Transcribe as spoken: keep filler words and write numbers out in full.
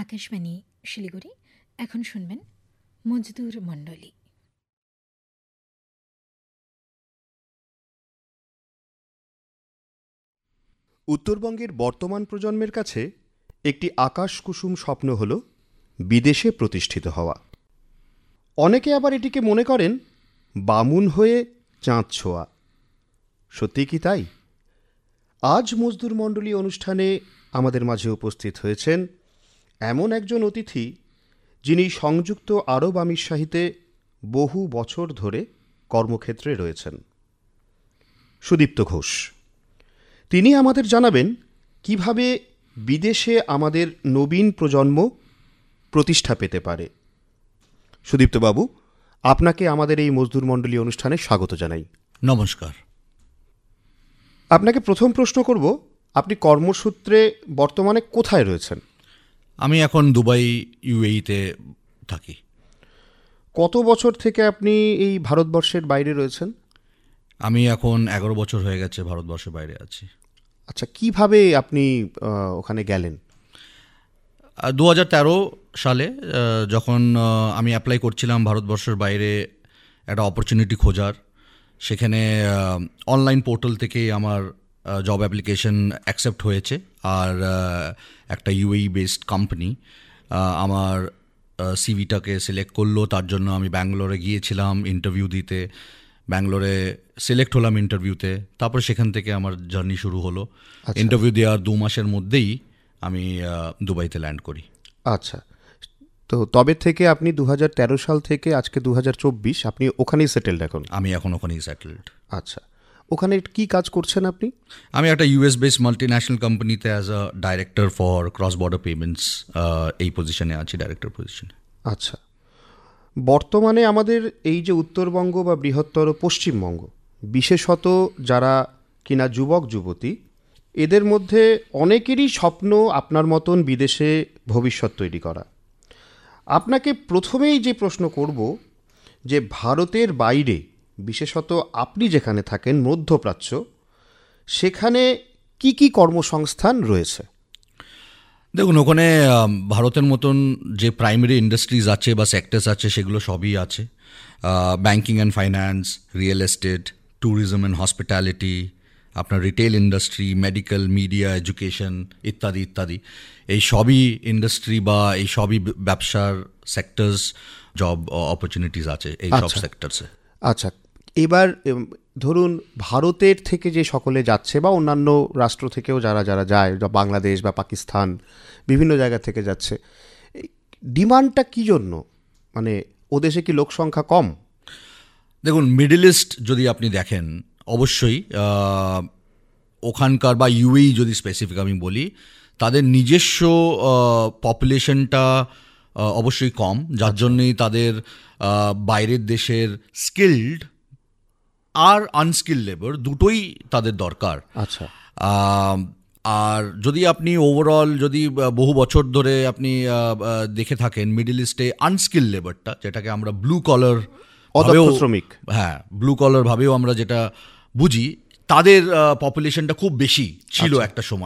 আকাশবাণী শিলিগুড়ি। এখন শুনবেন মজদুর মণ্ডলী। উত্তরবঙ্গের বর্তমান প্রজন্মের কাছে একটি আকাশকুসুম স্বপ্ন হল বিদেশে প্রতিষ্ঠিত হওয়া। অনেকে আবার এটিকে মনে করেন বামুন হয়ে চাঁদ ছোঁয়া। সত্যি কি তাই? আজ মজদুর মণ্ডলী অনুষ্ঠানে আমাদের মাঝে উপস্থিত হয়েছেন এমন একজন অতিথি যিনি সংযুক্ত আরব আমিরশাহিতে বহু বছর ধরে কর্মক্ষেত্রে রয়েছেন। সুদীপ্ত ঘোষ। তিনি আমাদের জানাবেন কিভাবে বিদেশে আমাদের নবীন প্রজন্ম প্রতিষ্ঠা পেতে পারে। সুদীপ্তবাবু, আপনাকে আমাদের এই মজদুর মণ্ডলী অনুষ্ঠানে স্বাগত জানাই। নমস্কার। আপনাকে প্রথম প্রশ্ন করব, আপনি কর্মসূত্রে বর্তমানে কোথায় রয়েছেন? আমি এখন দুবাই ইউএইতে থাকি। কত বছর থেকে আপনি এই ভারতবর্ষের বাইরে রয়েছেন? আমি এখন এগারো বছর হয়ে গেছে ভারতবর্ষের বাইরে আছি। আচ্ছা, কিভাবে আপনি ওখানে গেলেন? দু হাজার তেরো সালে যখন আমি অ্যাপ্লাই করছিলাম ভারতবর্ষের বাইরে একটা অপরচুনিটি খোঁজার, সেখানে অনলাইন পোর্টাল থেকেই আমার জব অ্যাপ্লিকেশন অ্যাকসেপ্ট হয়েছে। আর একটা ইউএই বেসড কোম্পানি আমার সিভিটাকে সিলেক্ট করলো। তার জন্য আমি ব্যাঙ্গালোরে গিয়েছিলাম ইন্টারভিউ দিতে। ব্যাঙ্গালোরে সিলেক্ট হলাম ইন্টারভিউতে। তারপর সেখান থেকে আমার জার্নি শুরু হলো। ইন্টারভিউ দেওয়ার দু মাসের মধ্যেই আমি দুবাইতে ল্যান্ড করি। আচ্ছা, তো তবে থেকে আপনি দু হাজার তেরো সাল থেকে আজকে দু হাজার চব্বিশ আপনি ওখানেই সেটেলড এখন? আমি এখন ওখানেই সেটেলড। আচ্ছা, ওখানে কি কাজ করছেন আপনি? আমি একটা ইউএস বেস মাল্টি ন্যাশনাল কোম্পানিতে as a director for cross border payments এই পজিশনে আছি, ডাইরেক্টর পজিশনে। আচ্ছা, বর্তমানে আমাদের এই যে উত্তরবঙ্গ বা বৃহত্তর পশ্চিমবঙ্গ, বিশেষত যারা কিনা যুবক যুবতী, এদের মধ্যে অনেকেরই স্বপ্ন আপনার মতন বিদেশে ভবিষ্যৎ তৈরি করা। আপনাকে প্রথমেই যে প্রশ্ন করব যে ভারতের বাইরে, বিশেষত আপনি যেখানে থাকেন মধ্যপ্রাচ্য, সেখানে কি কি কর্মসংস্থান রয়েছে? দেখুন, ওখানে ভারতের মতন যে প্রাইমারি ইন্ডাস্ট্রিজ আছে বা সেক্টরস আছে সেগুলো সবই আছে। Banking and finance, real estate, tourism and hospitality, আপনার retail industry, medical, media, education ইত্যাদি ইত্যাদি। এই সবই ইন্ডাস্ট্রি বা এই সবই ব্যবসার সেক্টরস, জব অপরচুনিটিস আছে এই সব সেক্টরসে। আচ্ছা, এবার ধরুন ভারতের থেকে যে সকলে যাচ্ছে বা অন্যান্য রাষ্ট্র থেকেও যারা যারা যায়, বাংলাদেশ বা পাকিস্তান, বিভিন্ন জায়গা থেকে যাচ্ছে, ডিমান্ডটা কী জন্য? মানে ও দেশে কি লোক সংখ্যা কম? দেখুন, মিডল ইস্ট যদি আপনি দেখেন, অবশ্যই ওখানকার বা ইউএই যদি স্পেসিফিক আমি বলি, তাদের নিজস্ব পপুলেশনটা অবশ্যই কম, যার জন্যই তাদের বাইরের দেশের স্কিল্ড আর আনস্কিল্ড লেবার দুটোই তাদের দরকার। আচ্ছা, আর যদি আপনি ওভারঅল যদি বহু বছর ধরে আপনি দেখে থাকেন, মিডল ইস্টে আনস্কিল্ড লেবারটা, যেটাকে আমরা ব্লু কলার শ্রমিক, হ্যাঁ ব্লু কলার ভাবেও আমরা যেটা বুঝি, তাদের পপুলেশনটা খুব বেশি ছিল একটা সময়।